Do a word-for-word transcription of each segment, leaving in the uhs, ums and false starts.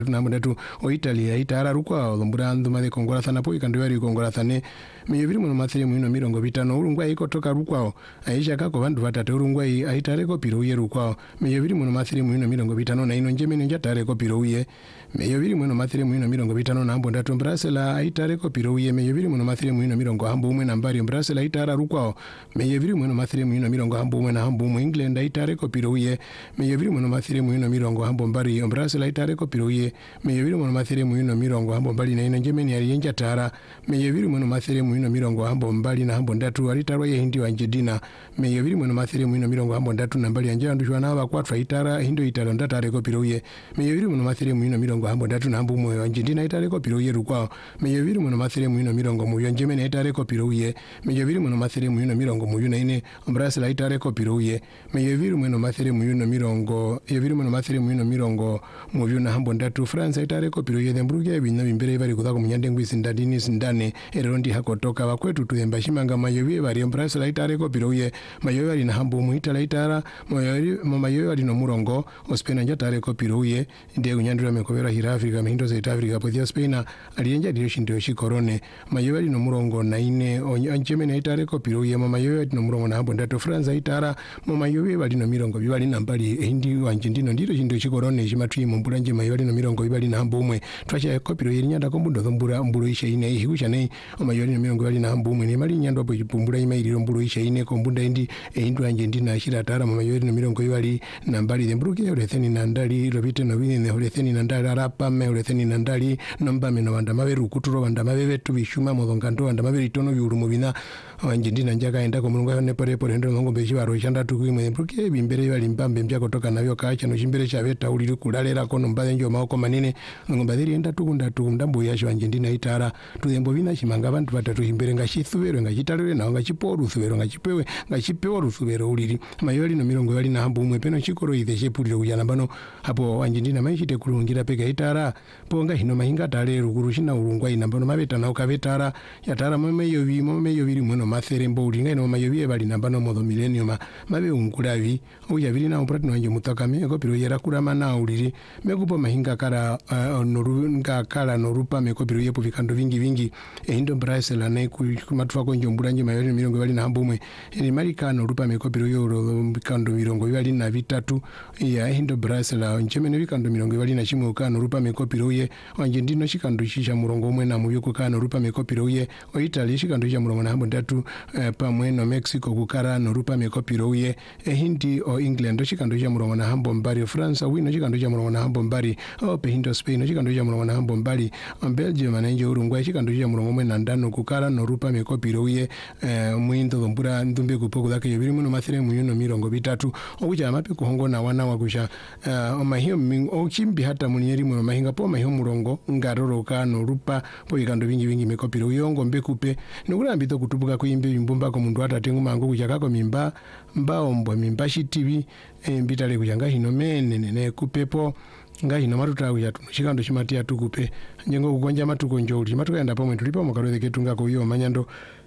na mudatu o Italia itara rukwa lombura nduma de kongola sana po ikando yari kongola thane me yeviri muno mathiri muino mirongo bitano urungwa iko toka rukwa aisha kako vandu vatatu urungwa aitare ko piro ye rukwa me yeviri muno mathiri muino mirongo bitano na ino njeme njatare ko piro ye me yeviri muno mathiri muino mirongo bitano na ambo ndatu Brasela aitare ko piro ye me yeviri muno mathiri muino mirongo hambo umwe na mbari Brasela itara rukwa me yeviri muno mathiri muino mirongo hambo umwe na hambo umwe England aitare ko piro ye me yeviri muno mathiri muino mirongo hambo mbari Brasela aitare ko piro ye me yeviri muno mathiri muino mirongo hambo mbali na ino njeme yari njatara me yeviri muno mathiri muino mirongo hambo mbali na hambo ndatu alitarwa ye hindi wanjedina me yeviri muno mathiri muino mirongo hambo ndatu na mbali anje andu shwana aba kwatwa itara hindo itara ndatare ko piroye me yeviri muno mathiri muino mirongo hambo ndatu na hambo moyo wanjedina itare ko piroye rukwa me yeviri muno mathiri muino mirongo moyo njeme ne itare ko piroye me yeviri muno mathiri muino mirongo moyo na ine Brasela itare ko piroye me yeviri muno mathiri muino mirongo yeviri muno mathiri muino mirongo moyo na hambo ndatu France itare ko piroye thembruke binyo bimbere bari kudako munyande ngwisi ndadini sindane erondi hakotoka wakwetu tuyemba shimanga mayowe bari Brasela itare ko piroye mayowe bari na hambo mu itala itara mayowe mayowe bari no murongo ospena njatare ko piroye inde unyandura mekobera hira Afrika mindo za Afrika podia Spain alienja dio shindo shikorone mayowe bari no murongo na ine onjeme na itare ko piroye mayowe bari no murongo na hambo ndato France itara mayowe bari no mirongo bibali na mbali hindi wanjindino ndiro shindo shikorone shimatwi mumbura nje mayowe bari no mirongo bibali na hambo umwe twacha ko piroye nyanda ko mbundo mbura mburo ishe ine higusha nei mayowe no mirongo bibali na hambo umwe ne mali nyando po chipumbura imairiro mburo ishe ine ko mbunda indi hindu anje ndina shira tara mayowe no mirongo bibali na mbali thembruke uretheni na ndali robite no bine uretheni na ndali arapa me uretheni na ndali nomba me no banda maberu kuturo banda mabebe tubishuma modonganto banda maberi tono yuru mubina anje ndina njaka enda ko mulungu ne pore pore ndo ngombe shibaro shanda tukwimwe thembruke bimbere bali mbambe mbya kutoka nabyo kacha no shimbere chaveta uliri kulalera kono mbale njo maoko manene ngombe dhiri enda tukunda tukunda mbuya shwa anje ndina itara tuthembo bina shimanga abantu batatu himbere ngashithubero ngachitalere nawo ngachiporu thubero ngachipewe ngachipewa rusubero uliri mayowe no mirongo bali na hambo umwe peno chikoro ithe chepuliro kujana bano hapo wanje ndina maishite kulungira peka itara ponga hino mahinga tale rukuru shina urungwa ina bano mabeta na ukabetara yatara mameyo vi mameyo biri mwono matherembo ulinga ino mayowe bali na bano modo millennium mabe unkulavi uya biri na upratino wanje mutakame ko piro yera kurama na uliri mekupo mahinga kara uh, norunga kala norupa meko piro yepo vikando vingi vingi e hindo Brasela na kumatwa ko njombura nje mayowe mirongo bali na hambo umwe ni malika norupa meko piro yoro vikando mirongo bali na vitatu ya hindo Brasela njeme ne vikando mirongo bali na chimo ka norupa meko piro ye wanje ndino shikando shisha murongo umwe na muyo ko ka norupa meko piro ye o Italy shikando shisha murongo na hambo ndatu eh, pamwe no Mexico kukara norupa meko piro ye e hindi o England shikando shisha murongo na hambo mbari France wino shikando shisha murongo na hambo mbari o pe hindo Spain shikando shisha murongo na hambo mbari Belgium na nje urungwa shikando shisha murongo umwe na ndano kukara norupa meko piro ye eh, mwindo dombura ndumbe kupoko dake yobiri muno mathire muno mirongo bitatu okuja mape kuhongo na wana wakusha uh, omahio ochimbi hata munyeri muno mahinga po mahio murongo ngaroroka no rupa po ikando vingi vingi mekopiro yongo mbekupe nukulambito kutubuka kuimbe bimbumba ko mundu atatengu mango kuchakako mimba mbaombo mimba shitivi e, mbitale kuchanga hino mene ne kupepo ngai no matuta uya tushikando chimatia tukupe njengo kugonja matuko njoli matuka enda pomwe tulipo mukalweze ketunga ko yo manyando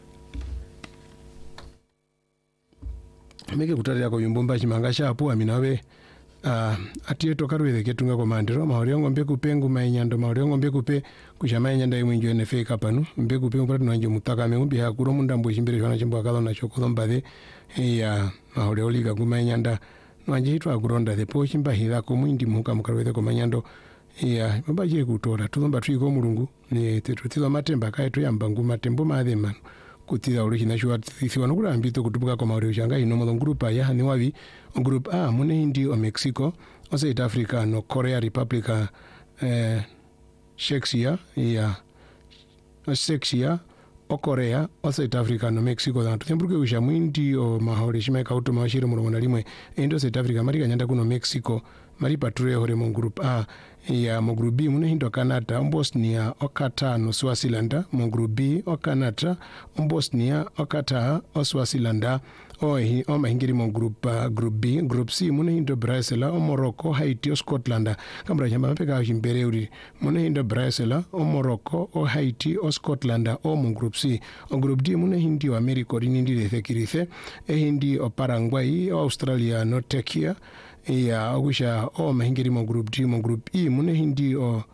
meke kutarira ko bimbumba chimanga shapo aminawe uh, atiye tokarweze ketunga ko mandiro mahoriongo mbeku pengu mainyando mahoriongo mbeku pe kushama inyanda imwenjo ene feka panu mbeku pe umpratu nanje mutaka me umbi hakuro mundambo chimbere shwana chimbo akalo na chokozo mbade ya mahoriolika kumainyanda nanje hitwa kuronda the po chimba hira ko mwindi muka mukarweze ko manyando ya baba je kutora tuzomba twiko mulungu ne tetutizo matemba kai tuyamba nguma tembo madhemano kutira uri kinashwa thisiwa nokulambito kutubuka kwa mauri ushanga ino mo grupa ya hani wavi group A mune hindi o Mexico o South Africa no Korea Republic eh Shakespeare ya Shakespeare o Korea o South Africa no Mexico na tutembuke usha mwindi o mahore shimeka auto mashiro murongo na limwe endo South Africa marika nyanda kuno Mexico mari patrule hore mo group A ya mo group B mune hindo Canada Bosnia o Qatar no Swaziland mo group B o Canada Bosnia o Qatar o Swaziland o hi o mahingiri mo group uh, group B group C mune hindo Brasela o Morocco Haiti o Scotland kambra chamba mapeka chimbere uri mune hindo Brasela o Morocco o Haiti o Scotland o mo group C o group D mune hindi o America rinindi de thekirithe e hindi o Paraguay o Australia no Turkey ya okusha o mahingiri mo group D mo group E mune hindi o